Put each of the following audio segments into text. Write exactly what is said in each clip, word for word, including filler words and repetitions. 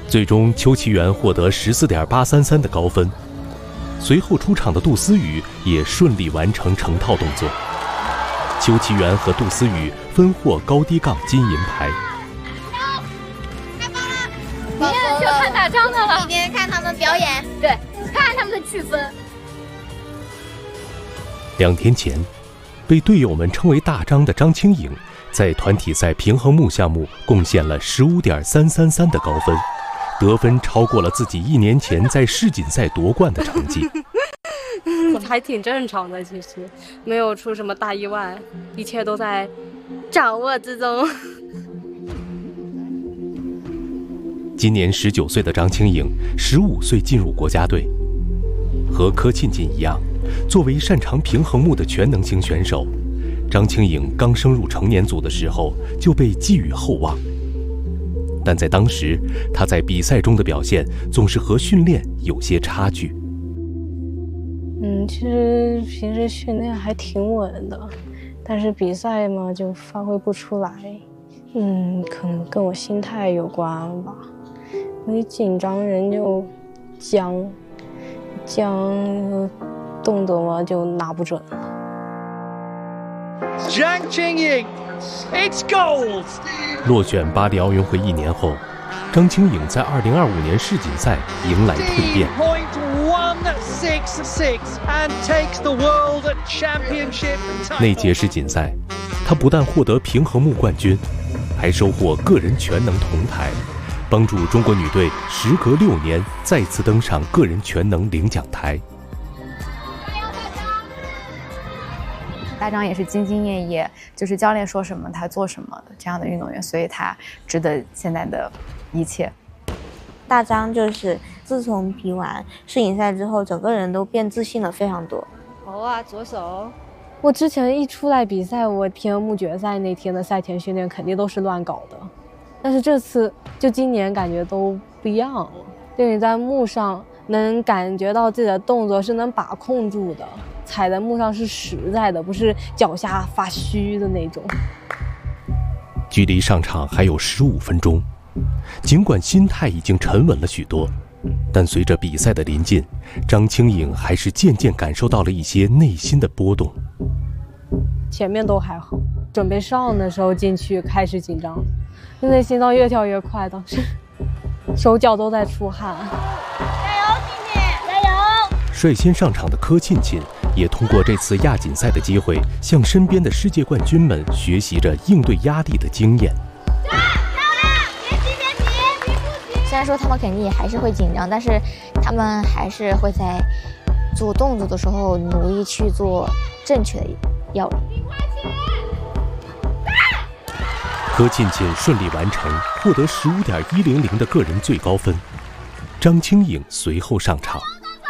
最终，邱其元获得十四点八三三的高分。随后出场的杜思雨也顺利完成成套动作。邱其元和杜思雨分获高低杠金银牌。 太棒了！明天就看大张的了。明天看他们表演，对，看看他们的剧分。 两天前，被队友们称为大张的张清颖，在团体赛平衡木项目贡献了十五点三三三的高分，得分超过了自己一年前在世锦赛夺冠的成绩。 还挺正常的，其实没有出什么大意外，一切都在掌握之中。 今年十九岁的张清颖，十五岁进入国家队。和柯沁岚一样，作为擅长平衡木的全能型选手，张清颖刚升入成年组的时候就被寄予厚望。但在当时，她在比赛中的表现总是和训练有些差距。 嗯，其实平时训练还挺稳的，但是比赛嘛就发挥不出来。嗯，可能跟我心态有关吧。我一紧张人就僵，僵动作嘛就拿不准了。 Zhang Qingying, it's gold. 落选巴黎奥运会一年后，张清颖在二零二五年世锦赛迎来蜕变。那届世锦赛，她不但获得平衡木冠军，还收获个人全能铜牌，帮助中国女队时隔六年再次登上个人全能领奖台。 大张也是兢兢业业，就是教练说什么他做什么的这样的运动员，所以他值得现在的一切。 大张就是自从比完世锦赛之后，整个人都变自信了非常多。 头啊，左手。我之前一出来比赛，我平衡木决赛那天的赛前训练肯定都是乱搞的，但是这次就今年感觉都不一样了，就你在木上能感觉到自己的动作是能把控住的，踩在木上是实在的，不是脚下发虚的那种。 距离上场还有十五分钟，尽管心态已经沉稳了许多，但随着比赛的临近，张清颖还是渐渐感受到了一些内心的波动。 前面都还好，准备上的时候进去开始紧张，现在心脏越跳越快，当时手脚都在出汗。 加油，静静，加油！ 率先上场的柯沁岚也通过这次亚锦赛的机会，向身边的世界冠军们学习着应对压力的经验。 虽然说他们肯定也还是会紧张，但是他们还是会在做动作的时候努力去做正确的要领。 柯沁岚顺利完成，获得十五点一零零的个人最高分。张清颖随后上场。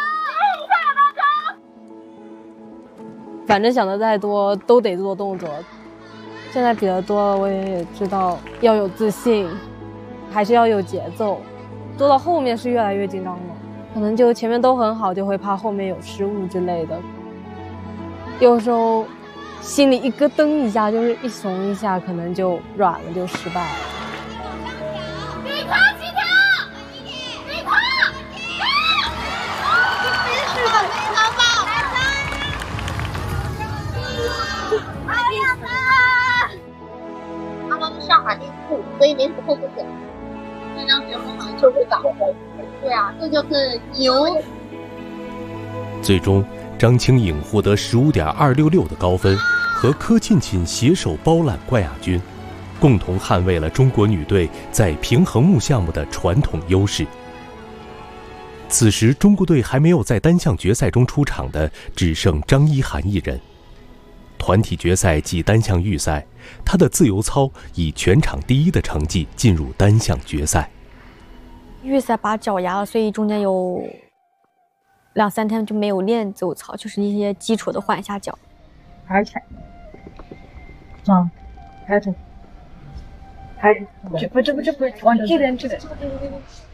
反正想的再多都得做动作，现在比得多了，我也知道要有自信，还是要有节奏。做到后面是越来越紧张了，可能就前面都很好，就会怕后面有失误之类的。有时候心里一咯噔一下，就是一怂一下，可能就软了，就失败了。 对抗起跳，对抗，真是的，非常棒！好呀，他们上海那步，所以没什么后悔的。这张学很好，就会打。对啊，这就是牛。 最终，张清颖获得十五点二六六的高分，和柯沁岚携手包揽冠亚军，共同捍卫了中国女队在平衡木项目的传统优势。此时，中国队还没有在单项决赛中出场的，只剩张一涵一人。团体决赛及单项预赛，她的自由操以全场第一的成绩进入单项决赛。 预赛把脚压了，所以中间有两三天就没有练自由操，就是一些基础的换一下脚。 抬起来，转，抬着，抬着，这不这不这不往这边这边。